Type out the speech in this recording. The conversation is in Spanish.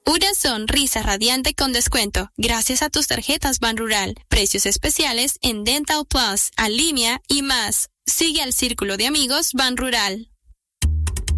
Una sonrisa radiante con descuento gracias a tus tarjetas Banrural. Precios especiales en Dental Plus, Alinea y más. Sigue al Círculo de Amigos Banrural.